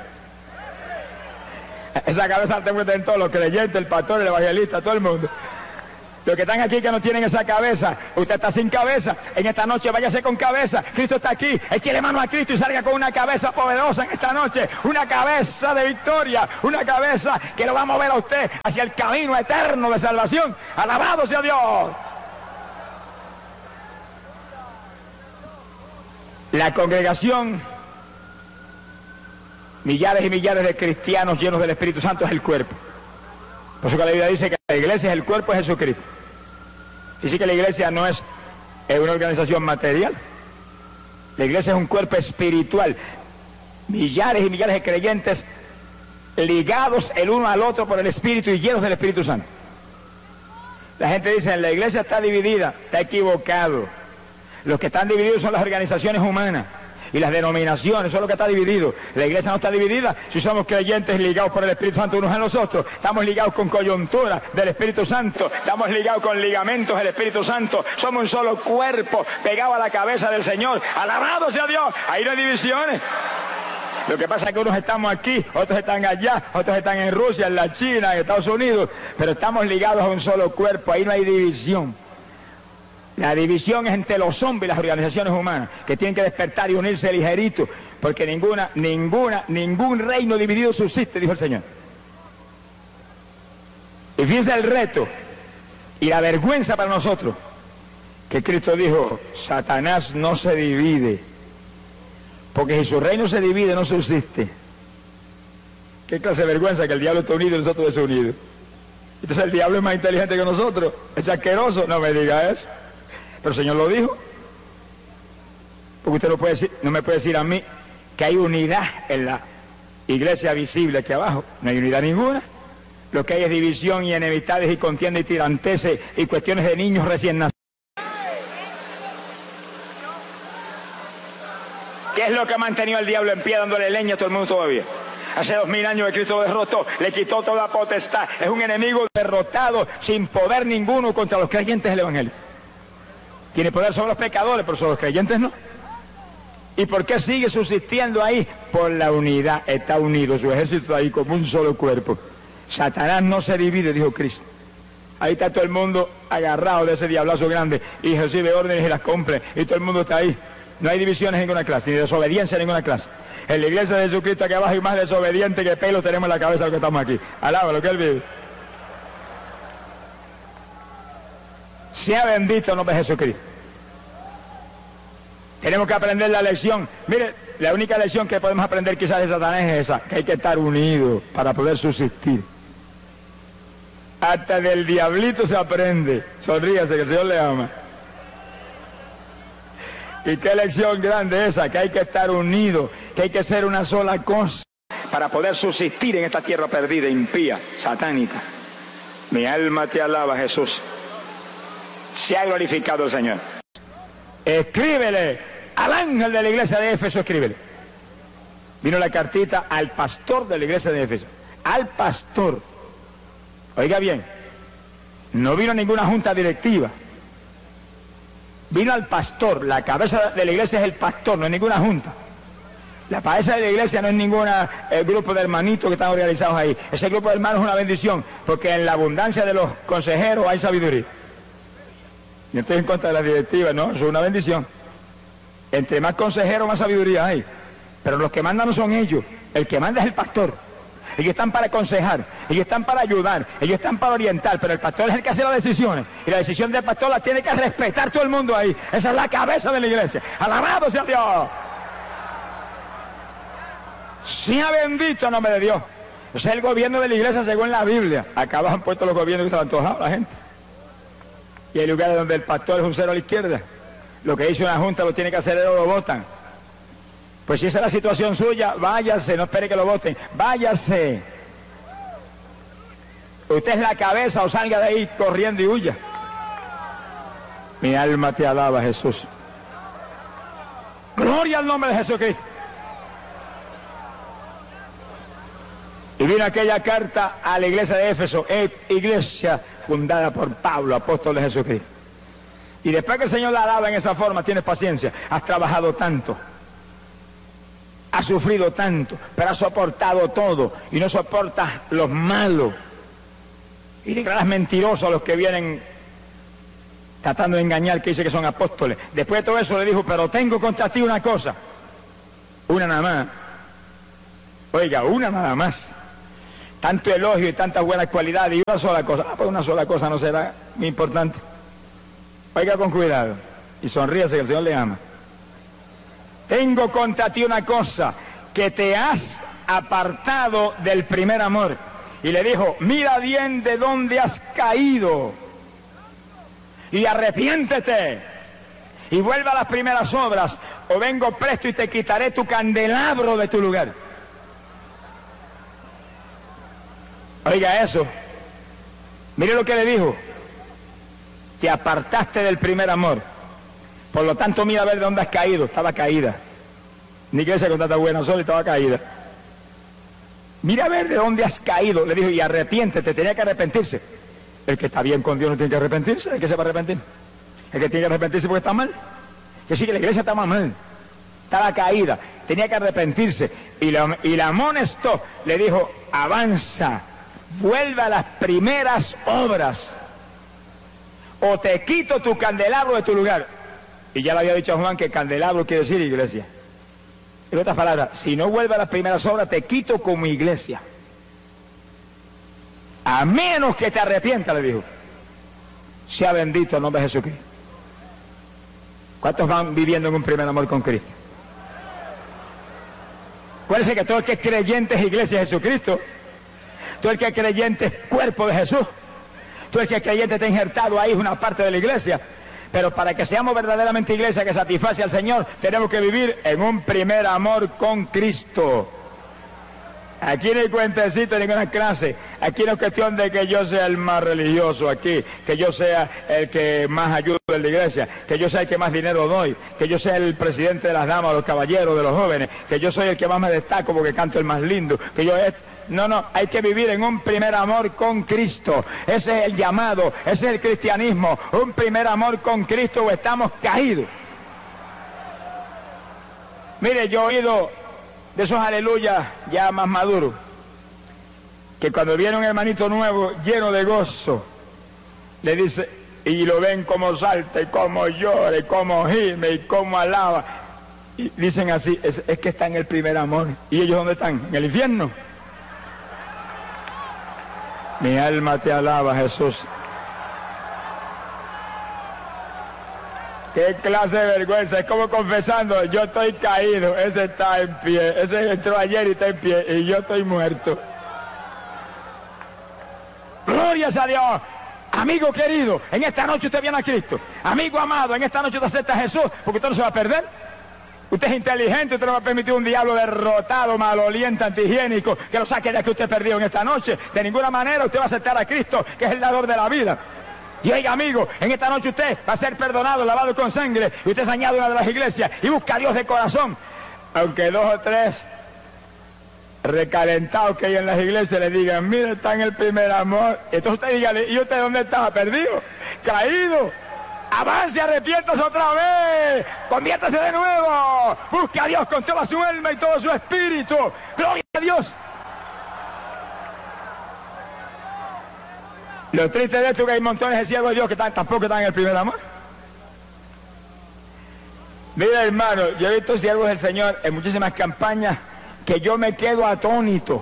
Esa cabeza la tengo en todos los creyentes, el pastor, el evangelista, todo el mundo. Los que están aquí que no tienen esa cabeza, usted está sin cabeza, en esta noche váyase con cabeza. Cristo está aquí, échele mano a Cristo y salga con una cabeza poderosa en esta noche, una cabeza de victoria, una cabeza que lo va a mover a usted hacia el camino eterno de salvación. Alabado sea Dios. La congregación, millares y millares de cristianos llenos del Espíritu Santo, es el cuerpo. Por eso que la Biblia dice que la iglesia es el cuerpo de Jesucristo. Dice que la iglesia no es, es una organización material. La iglesia es un cuerpo espiritual. Millares y millares de creyentes ligados el uno al otro por el Espíritu y llenos del Espíritu Santo. La gente dice, la iglesia está dividida, está equivocado. Los que están divididos son las organizaciones humanas y las denominaciones, eso es lo que está dividido. La iglesia no está dividida si somos creyentes ligados por el Espíritu Santo unos a los otros. Estamos ligados con coyuntura del Espíritu Santo, estamos ligados con ligamentos del Espíritu Santo. Somos un solo cuerpo pegado a la cabeza del Señor. ¡Alabado sea Dios! Ahí no hay divisiones. Lo que pasa es que unos estamos aquí, otros están allá, otros están en Rusia, en la China, en Estados Unidos, pero estamos ligados a un solo cuerpo, ahí no hay división. La división es entre los hombres y las organizaciones humanas, que tienen que despertar y unirse ligerito, porque ninguna, ninguna, ningún reino dividido subsiste, dijo el Señor. Y fíjense el reto y la vergüenza para nosotros, que Cristo dijo, Satanás no se divide, porque si su reino se divide no subsiste. ¿Qué clase de vergüenza que el diablo está unido y nosotros desunidos? Entonces el diablo es más inteligente que nosotros, es asqueroso, no me diga eso. Pero el Señor lo dijo. Porque usted no, puede decir, no me puede decir a mí que hay unidad en la iglesia visible aquí abajo. No hay unidad ninguna. Lo que hay es división y enemistades y contienda y tiranteses y cuestiones de niños recién nacidos. ¿Qué es lo que ha mantenido al diablo en pie dándole leña a todo el mundo todavía? Hace dos mil años que Cristo lo derrotó, le quitó toda potestad. Es un enemigo derrotado sin poder ninguno contra los creyentes del Evangelio. Tiene poder sobre los pecadores, pero sobre los creyentes no. ¿Y por qué sigue subsistiendo ahí? Por la unidad, está unido, su ejército ahí como un solo cuerpo. Satanás no se divide, dijo Cristo. Ahí está todo el mundo agarrado de ese diablazo grande y recibe órdenes y las cumple, y todo el mundo está ahí. No hay divisiones en ninguna clase, ni desobediencia en ninguna clase. En la iglesia de Jesucristo aquí abajo hay más desobediente que pelo tenemos en la cabeza los que estamos aquí. Alaba lo que Él vive. Sea bendito el nombre de Jesucristo. Tenemos que aprender la lección. Mire, la única lección que podemos aprender quizás de Satanás es esa, que hay que estar unidos para poder subsistir. Hasta del diablito se aprende. Sonríase que el Señor le ama. Y qué lección grande esa, que hay que estar unidos, que hay que ser una sola cosa para poder subsistir en esta tierra perdida, impía, satánica. Mi alma te alaba, Jesús. Se ha glorificado el Señor. Escríbele al ángel de la iglesia de Éfeso, escríbele. Vino la cartita al pastor de la iglesia de Éfeso. Al pastor. Oiga bien, no vino ninguna junta directiva. Vino al pastor, la cabeza de la iglesia es el pastor, no es ninguna junta. La cabeza de la iglesia no es ningún eh, grupo de hermanitos que están organizados ahí. Ese grupo de hermanos es una bendición, porque en la abundancia de los consejeros hay sabiduría. Yo estoy en contra de la directiva, no, eso es una bendición. Entre más consejeros, más sabiduría hay. Pero los que mandan no son ellos, el que manda es el pastor. Ellos están para aconsejar, ellos están para ayudar, ellos están para orientar, pero el pastor es el que hace las decisiones. Y la decisión del pastor la tiene que respetar todo el mundo ahí. Esa es la cabeza de la iglesia. ¡Alabado sea Dios! Sea bendito el nombre de Dios. Ese es el gobierno de la iglesia según la Biblia. Acá abajo han puesto los gobiernos que se han antojado a la gente. Y hay lugares donde el pastor es un cero a la izquierda. Lo que dice una junta lo tiene que hacer él o lo votan. Pues si esa es la situación suya, váyase, no espere que lo voten, váyase. Usted es la cabeza o salga de ahí corriendo y huya. Mi alma te alaba, Jesús. Gloria al nombre de Jesucristo. Y vino aquella carta a la iglesia de Éfeso, iglesia fundada por Pablo, apóstol de Jesucristo. Y después que el Señor la alaba en esa forma, tienes paciencia, has trabajado tanto. Has sufrido tanto, pero has soportado todo y no soportas los malos. Y declaras mentirosos a los que vienen tratando de engañar, que dice que son apóstoles. Después de todo eso le dijo, pero tengo contra ti una cosa. Una nada más. Oiga, una nada más. Tanto elogio y tantas buenas cualidades y una sola cosa. Ah, pues una sola cosa no será muy importante. Oiga con cuidado y sonríase que el Señor le ama. Tengo contra ti una cosa, que te has apartado del primer amor. Y le dijo, mira bien de dónde has caído y arrepiéntete y vuelve a las primeras obras, o vengo presto y te quitaré tu candelabro de tu lugar. Oiga eso, mire lo que le dijo, te apartaste del primer amor. Por lo tanto, mira a ver de dónde has caído. Estaba caída. Ni iglesia con tanta buena sola, estaba caída. Mira a ver de dónde has caído. Le dijo, y arrepiéntete, tenía que arrepentirse. El que está bien con Dios no tiene que arrepentirse. ¿El que se va a arrepentir? El que tiene que arrepentirse porque está mal. Que sí, que la iglesia estaba mal. Estaba caída. Tenía que arrepentirse. Y la, y la amonestó. Le dijo, avanza. Vuelve a las primeras obras. O te quito tu candelabro de tu lugar. Y ya le había dicho a Juan que candelabro quiere decir iglesia. En otras palabras, si no vuelve a las primeras obras, te quito como iglesia. A menos que te arrepientas, le dijo. Sea bendito el nombre de Jesucristo. ¿Cuántos van viviendo en un primer amor con Cristo? Acuérdense que todo el que es creyente es iglesia de Jesucristo. Todo el que es creyente es cuerpo de Jesús. Todo el que es creyente está injertado ahí, es una parte de la iglesia. Pero para que seamos verdaderamente iglesia que satisface al Señor, tenemos que vivir en un primer amor con Cristo. Aquí no hay cuentecito en ninguna clase. Aquí no es cuestión de que yo sea el más religioso aquí, que yo sea el que más ayuda en la iglesia, que yo sea el que más dinero doy, que yo sea el presidente de las damas, de los caballeros, de los jóvenes, que yo soy el que más me destaco porque canto el más lindo, que yo es... No, no, hay que vivir en un primer amor con Cristo. Ese es el llamado, ese es el cristianismo, un primer amor con Cristo o estamos caídos. Mire, yo he oído de esos aleluyas ya más maduros, que cuando viene un hermanito nuevo, lleno de gozo, le dice, y lo ven como salta, y como llora, y como gime, y como alaba. Y dicen así, es, es que está en el primer amor. ¿Y ellos dónde están? ¿En el infierno? Mi alma te alaba, Jesús. Qué clase de vergüenza, es como confesando, yo estoy caído, ese está en pie, ese entró ayer y está en pie, y yo estoy muerto. Glorias a Dios. Amigo querido, en esta noche usted viene a Cristo. Amigo amado, en esta noche usted acepta a Jesús, porque usted no se va a perder. Usted es inteligente, usted no va a permitir un diablo derrotado, maloliente, antihigiénico, que lo saque de que usted perdió en esta noche. De ninguna manera usted va a aceptar a Cristo, que es el dador de la vida. Y oiga, amigo, en esta noche usted va a ser perdonado, lavado con sangre, y usted es añadido a una de las iglesias y busca a Dios de corazón. Aunque dos o tres recalentados que hay en las iglesias le digan, mire, está en el primer amor. Entonces usted dígale, ¿y usted dónde estaba? Perdido, caído. Avance, arrepiéntase otra vez, conviértase de nuevo, busque a Dios con toda su alma y todo su espíritu. Gloria a Dios. Lo triste de esto es que hay montones de siervos de Dios que están, tampoco están en el primer amor. Mira, hermano, yo he visto siervos del Señor en muchísimas campañas que yo me quedo atónito,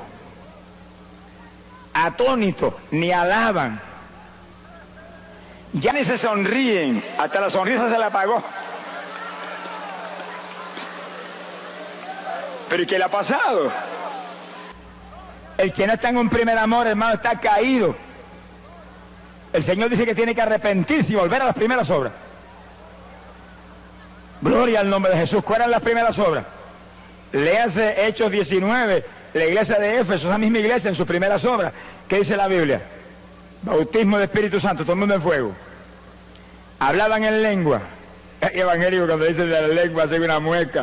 atónito, ni alaban. Ya ni se sonríen, hasta la sonrisa se le apagó. ¿Pero y qué le ha pasado? El que no está en un primer amor, hermano, está caído. El Señor dice que tiene que arrepentirse y volver a las primeras obras. Gloria al nombre de Jesús. ¿Cuáles eran las primeras obras? Léase Hechos diecinueve, la iglesia de Éfeso, esa misma iglesia en sus primeras obras. ¿Qué dice la Biblia? Bautismo de Espíritu Santo, todo el mundo en fuego. Hablaban en lengua. El evangélico cuando dice de la lengua hace una mueca.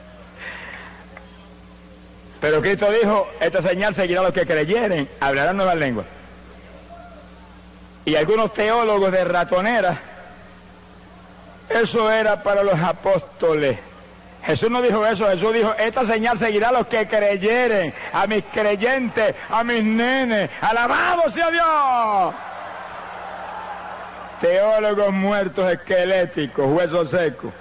Pero Cristo dijo, esta señal seguirá a los que creyeren, hablarán nuevas lenguas. Y algunos teólogos de ratonera, eso era para los apóstoles. Jesús no dijo eso, Jesús dijo, esta señal seguirá a los que creyeren, a mis creyentes, a mis nenes, alabado sea Dios. Teólogos muertos esqueléticos, huesos secos.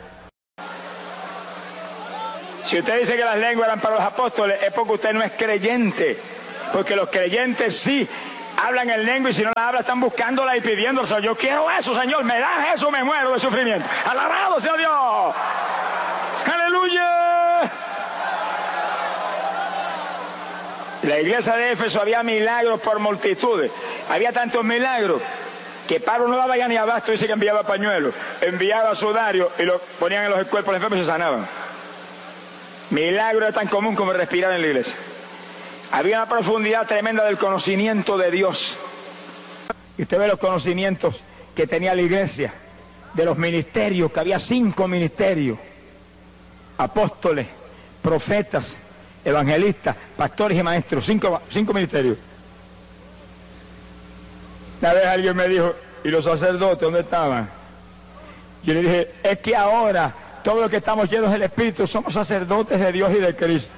Si usted dice que las lenguas eran para los apóstoles, es porque usted no es creyente, porque los creyentes sí hablan en lengua y si no la hablan están buscándola y pidiéndola. Yo quiero eso, Señor, me das eso, me muero de sufrimiento. Alabado sea Dios. ¡Aleluya! La iglesia de Éfeso había milagros por multitudes. Había tantos milagros que Pablo no daba ya ni abasto, dice que enviaba pañuelos, enviaba sudarios y lo ponían en los cuerpos enfermos y se sanaban. Milagro era tan común como respirar en la iglesia. Había una profundidad tremenda del conocimiento de Dios. Y usted ve los conocimientos que tenía la iglesia. de los ministerios, que había cinco ministerios: apóstoles, profetas, evangelistas, pastores y maestros, cinco, cinco ministerios. Una vez alguien me dijo: ¿y los sacerdotes dónde estaban? Yo le dije: es que ahora todos los que estamos llenos del Espíritu somos sacerdotes de Dios y de Cristo.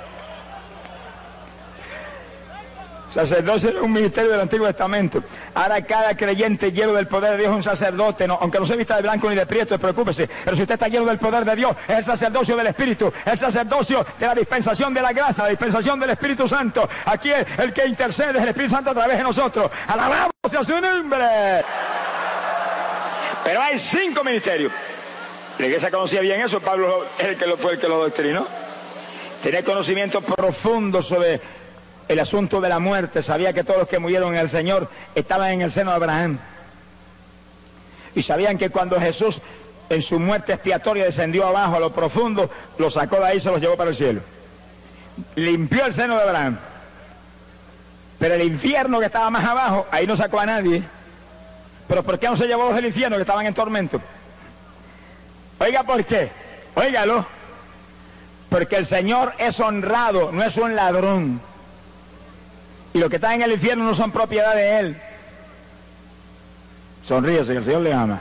Sacerdocio era un ministerio del Antiguo Testamento. Ahora cada creyente lleno del poder de Dios es un sacerdote, no, aunque no se vista de blanco ni de prieto, preocúpese. Pero si usted está lleno del poder de Dios, es el sacerdocio del Espíritu, es el sacerdocio de la dispensación de la gracia, la dispensación del Espíritu Santo. Aquí es el que intercede, es el Espíritu Santo a través de nosotros. ¡Alabamos a su nombre! Pero hay cinco ministerios. La iglesia conocía bien eso. Pablo es el que lo, fue el que lo doctrinó. Tenía conocimiento profundo sobre el asunto de la muerte. Sabía que todos los que murieron en el Señor estaban en el seno de Abraham. Y sabían que cuando Jesús en su muerte expiatoria descendió abajo a lo profundo, los sacó de ahí y se los llevó para el cielo. Limpió el seno de Abraham. Pero el infierno que estaba más abajo, ahí no sacó a nadie. ¿Pero por qué no se llevó los del infierno que estaban en tormento? Oiga, ¿por qué? Óigalo. Porque el Señor es honrado, no es un ladrón. Y los que están en el infierno no son propiedad de Él. Sonríese, que el Señor le ama.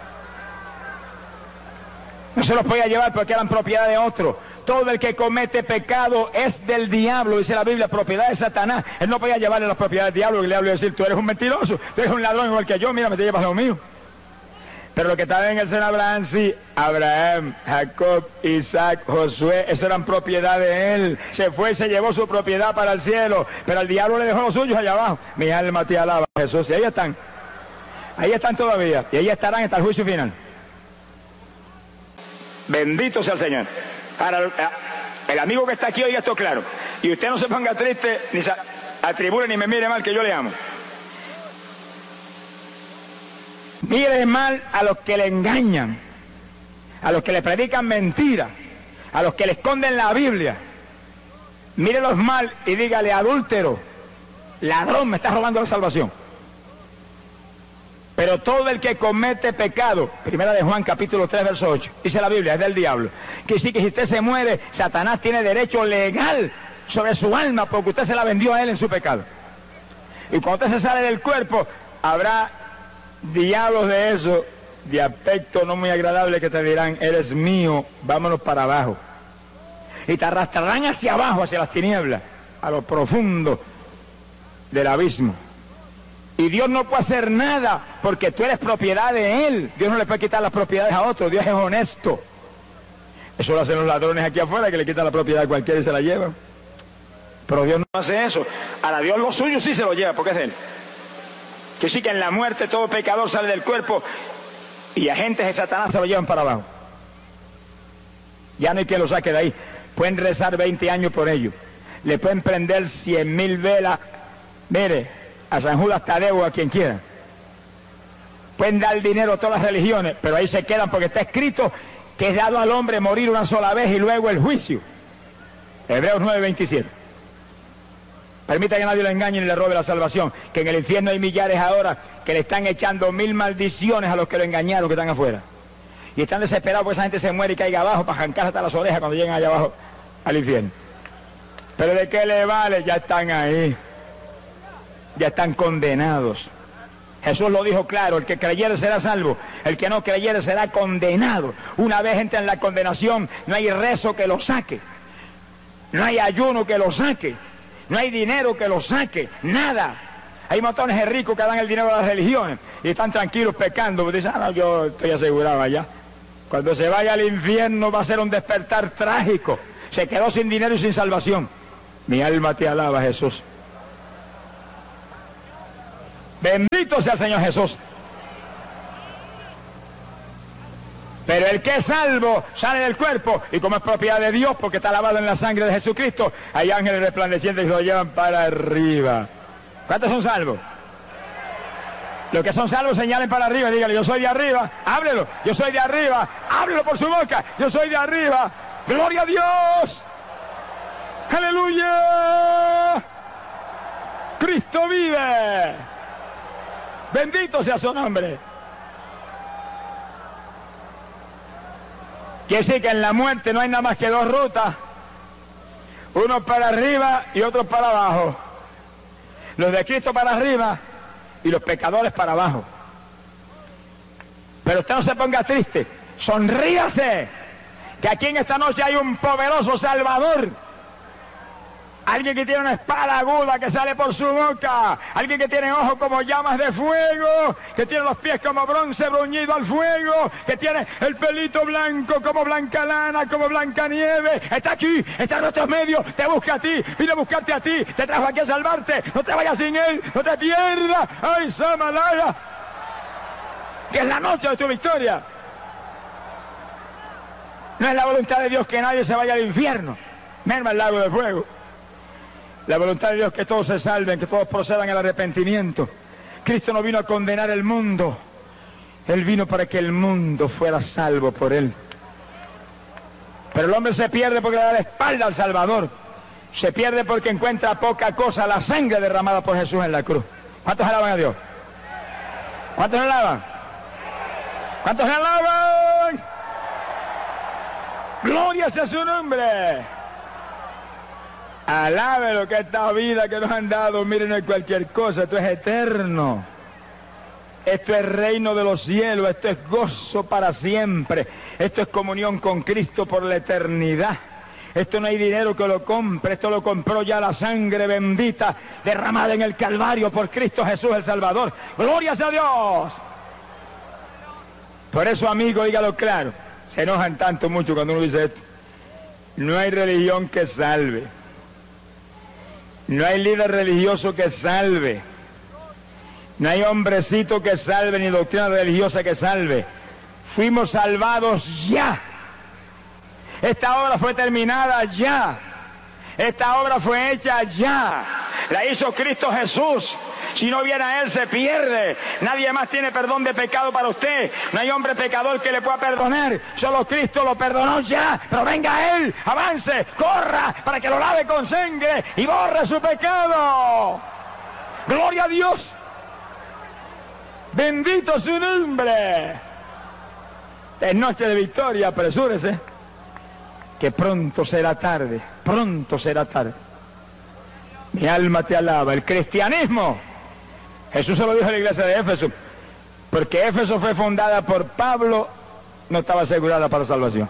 No se los podía llevar porque eran propiedad de otro. Todo el que comete pecado es del diablo, dice la Biblia, propiedad de Satanás. Él no podía llevarle las propiedades del diablo, y el diablo iba a decir: tú eres un mentiroso, tú eres un ladrón igual que yo, mira, me te llevas lo mío. Pero lo que estaba en el seno de Abraham, sí, Abraham, Jacob, Isaac, Josué, esas eran propiedad de él. Se fue y se llevó su propiedad para el cielo, pero el diablo le dejó los suyos allá abajo. Mi alma te alaba, Jesús, y ahí están. Ahí están todavía, y ahí estarán hasta el juicio final. Bendito sea el Señor. Para el amigo que está aquí, oiga esto claro. Y usted no se ponga triste, ni se atribule, ni me mire mal, que yo le amo. Mire mal a los que le engañan, a los que le predican mentiras, a los que le esconden la Biblia. Mírelos mal y dígale: adúltero, ladrón, me estás robando la salvación. Pero todo el que comete pecado, primera de Juan capítulo tres verso ocho, dice la Biblia, es del diablo. Que sí, que si usted se muere, Satanás tiene derecho legal sobre su alma porque usted se la vendió a él en su pecado. Y cuando usted se sale del cuerpo, habrá diablos de eso, de aspecto no muy agradable, que te dirán: eres mío, vámonos para abajo. Y te arrastrarán hacia abajo, hacia las tinieblas, a lo profundo del abismo. Y Dios no puede hacer nada porque tú eres propiedad de Él. Dios no le puede quitar las propiedades a otros. Dios es honesto. Eso lo hacen los ladrones aquí afuera, que le quitan la propiedad a cualquiera y se la llevan. Pero Dios no hace eso. Ahora Dios lo suyo sí se lo lleva porque es de Él. Que sí, que en la muerte todo pecador sale del cuerpo y agentes de Satanás se lo llevan para abajo. Ya no hay quien lo saque de ahí. Pueden rezar veinte años por ello. Le pueden prender cien mil velas. Mire, a San Judas Tadeo, a quien quiera. Pueden dar dinero a todas las religiones, pero ahí se quedan porque está escrito que es dado al hombre morir una sola vez y luego el juicio. Hebreos nueve veintisiete. Permita que nadie lo engañe ni le robe la salvación, que en el infierno hay millares ahora que le están echando mil maldiciones a los que lo engañaron, que están afuera. Y están desesperados porque esa gente se muere y caiga abajo para arrancar hasta las orejas cuando lleguen allá abajo al infierno. Pero ¿de qué le vale? Ya están ahí. Ya están condenados. Jesús lo dijo claro: el que creyere será salvo, el que no creyere será condenado. Una vez entra en la condenación, no hay rezo que lo saque, no hay ayuno que lo saque, no hay dinero que lo saque, nada. Hay montones de ricos que dan el dinero a las religiones y están tranquilos pecando. Dicen: ah, no, yo estoy asegurado allá. Cuando se vaya al infierno va a ser un despertar trágico. Se quedó sin dinero y sin salvación. Mi alma te alaba, Jesús. Bendito sea el Señor Jesús. Pero el que es salvo sale del cuerpo, y como es propiedad de Dios porque está lavado en la sangre de Jesucristo, hay ángeles resplandecientes que lo llevan para arriba. ¿Cuántos son salvos? Los que son salvos señalen para arriba y díganle: yo soy de arriba. Háblelo: yo soy de arriba. Háblelo por su boca: yo soy de arriba. ¡Gloria a Dios! ¡Aleluya! ¡Cristo vive! Bendito sea su nombre. Quiere decir que en la muerte no hay nada más que dos rutas, uno para arriba y otro para abajo. Los de Cristo para arriba y los pecadores para abajo. Pero usted no se ponga triste, sonríase, que aquí en esta noche hay un poderoso Salvador. Alguien que tiene una espada aguda que sale por su boca. Alguien que tiene ojos como llamas de fuego. Que tiene los pies como bronce bruñido al fuego. Que tiene el pelito blanco como blanca lana, como blanca nieve. Está aquí, está en nuestros medios. Te busca a ti, vino a buscarte a ti. Te trajo aquí a salvarte. No te vayas sin él, no te pierdas. ¡Ay, Samalaya! Que es la noche de tu victoria. No es la voluntad de Dios que nadie se vaya al infierno. Merma el lago de fuego. La voluntad de Dios es que todos se salven, que todos procedan al arrepentimiento. Cristo no vino a condenar el mundo. Él vino para que el mundo fuera salvo por él. Pero el hombre se pierde porque le da la espalda al Salvador. Se pierde porque encuentra poca cosa, la sangre derramada por Jesús en la cruz. ¿Cuántos alaban a Dios? ¿Cuántos alaban? ¿Cuántos alaban? ¡Gloria sea su nombre! Alabe lo que esta vida que nos han dado, miren, no es cualquier cosa, esto es eterno. Esto es reino de los cielos, esto es gozo para siempre. Esto es comunión con Cristo por la eternidad. Esto no hay dinero que lo compre, esto lo compró ya la sangre bendita derramada en el Calvario por Cristo Jesús el Salvador. ¡Gloria sea a Dios! Por eso, amigo, dígalo claro, se enojan tanto mucho cuando uno dice esto. No hay religión que salve. No hay líder religioso que salve. No hay hombrecito que salve, ni doctrina religiosa que salve. Fuimos salvados ya. Esta obra fue terminada ya. Esta obra fue hecha ya. La hizo Cristo Jesús. Si no viene a Él, se pierde. Nadie más tiene perdón de pecado para usted. No hay hombre pecador que le pueda perdonar. Solo Cristo lo perdonó ya. Pero venga a Él, avance, corra, para que lo lave con sangre y borre su pecado. ¡Gloria a Dios! ¡Bendito su nombre! Es noche de victoria, apresúrese, que pronto será tarde, pronto será tarde. Mi alma te alaba. El cristianismo, Jesús se lo dijo a la iglesia de Éfeso, porque Éfeso fue fundada por Pablo, no estaba asegurada para salvación.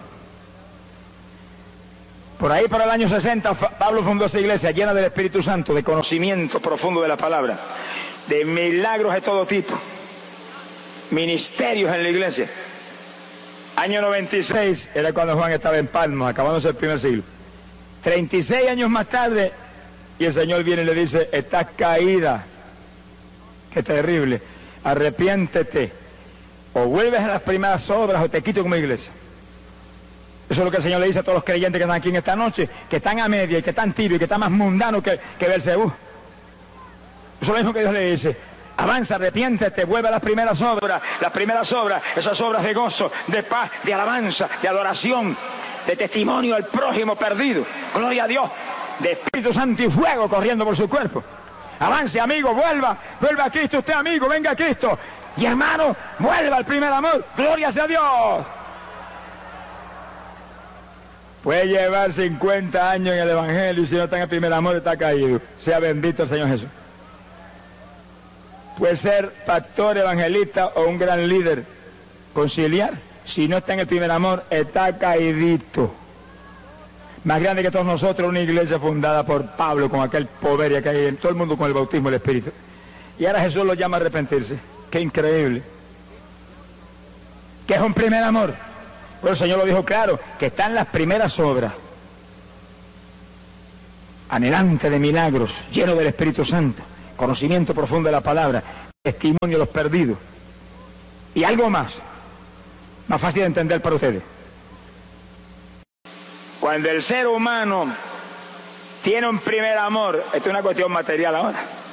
Por ahí, por el año sesenta, Pablo fundó esa iglesia llena del Espíritu Santo, de conocimiento profundo de la palabra, de milagros de todo tipo, ministerios en la iglesia. Año noventa y seis era cuando Juan estaba en Palma, acabándose el primer siglo. treinta y seis años más tarde, y el Señor viene y le dice: estás caída. Qué terrible. Arrepiéntete. O vuelves a las primeras obras o te quito como iglesia. Eso es lo que el Señor le dice a todos los creyentes que están aquí en esta noche, que están a media y que están tibios y que están más mundanos que, que Belcebú. Eso es lo mismo que Dios le dice. Avanza, arrepiéntete, vuelve a las primeras obras. Las primeras obras, esas obras de gozo, de paz, de alabanza, de adoración, de testimonio al prójimo perdido. Gloria a Dios. De Espíritu Santo y fuego corriendo por su cuerpo. Avance, amigo, vuelva, vuelva a Cristo, usted, amigo, venga a Cristo. Y hermano, vuelva al primer amor. Gloria sea a Dios. Puede llevar cincuenta años en el Evangelio y si no está en el primer amor está caído. Sea bendito el Señor Jesús. Puede ser pastor, evangelista o un gran líder conciliar. Si no está en el primer amor, está caidito. Más grande que todos nosotros, una iglesia fundada por Pablo, con aquel poder que hay en todo el mundo con el bautismo del Espíritu. Y ahora Jesús lo llama a arrepentirse. ¡Qué increíble! ¿Qué es un primer amor? Bueno, el Señor lo dijo claro, que están las primeras obras. Anhelante de milagros, lleno del Espíritu Santo, conocimiento profundo de la palabra, testimonio de los perdidos. Y algo más, más fácil de entender para ustedes. Cuando el ser humano tiene un primer amor, esto es una cuestión material ahora.